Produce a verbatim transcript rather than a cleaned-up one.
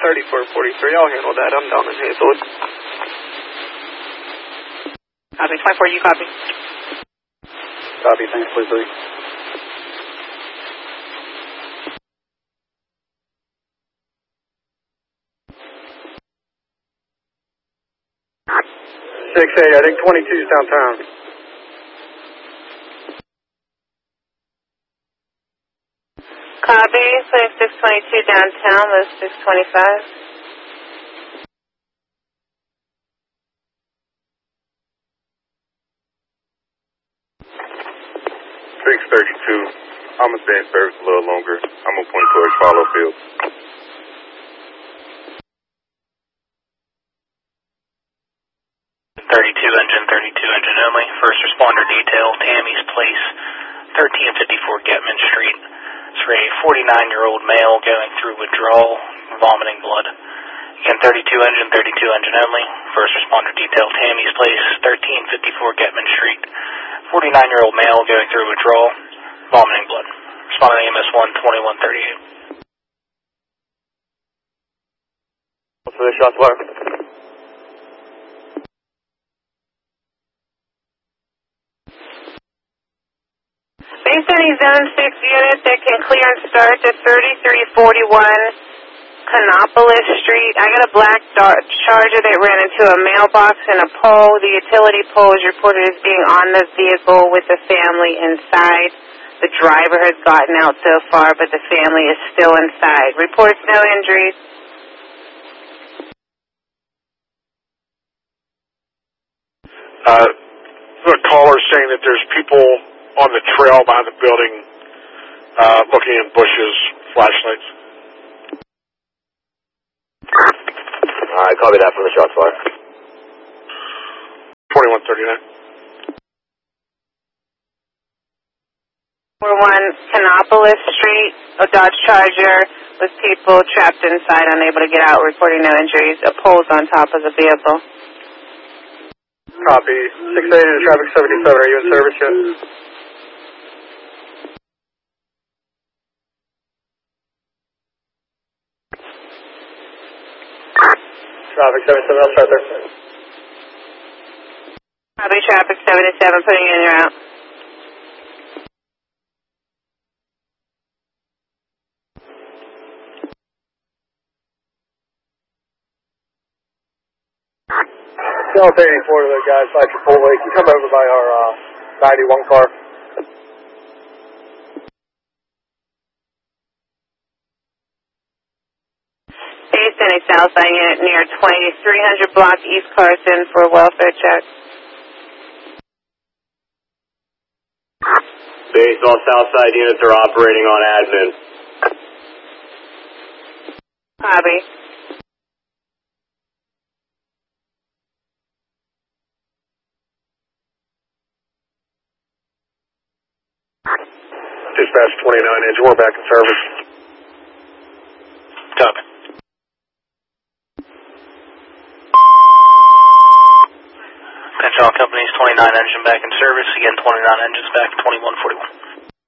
thirty-four forty-three. I'll handle that. I'm down in Hazelwood. Copy. twenty-four, you copy? Copy. Thanks, forty-three. six eight, I think twenty-two's downtown. Copy, twenty-six twenty-two downtown, move six twenty-five. six thirty-two, I'm going to stay in service a little longer. I'm going to point towards Follow Field. thirty-two engine, thirty-two engine only. First responder detail, Tammy's Place, thirteen fifty-four Getman Street. It's for a forty-nine-year-old male going through withdrawal, vomiting blood. Again, thirty-two engine, thirty-two engine only. First responder detail, Tammy's Place, thirteen fifty-four Getman Street. forty-nine-year-old male going through withdrawal, vomiting blood. Responding to E M S one, twenty-one thirty-eight. What's the shots fired? Based on a Zone six unit that can clear and start at thirty-three forty-one Canopolis Street. I got a black Dodge Charger that ran into a mailbox and a pole. The utility pole is reported as being on the vehicle with the family inside. The driver has gotten out so far, but the family is still inside. Reports no injuries. Uh, the caller saying that there's people on the trail behind the building, uh, looking in bushes, flashlights. Alright, copy that from the shots fired. twenty-one thirty-nine. We're one Canopolis Street, a Dodge Charger with people trapped inside, unable to get out, reporting no injuries. A pole's on top of the vehicle. Copy. six eighty to traffic seventy-seven. Are you in service yet? Traffic seventy-seven, I'll start there. Copy, traffic seventy-seven, putting in your out. South eighty-four to the guys by Chipotle. You can come over by our uh, ninety-one car. Based in a Southside unit near twenty-three hundred block East Carson for a welfare check. Base, all Southside units are operating on admin. Copy. Dispatch twenty-nine engine, we're back in service. Copy. Attention all companies, twenty-nine engine back in service. Again, twenty-nine engines back, twenty-one forty-one.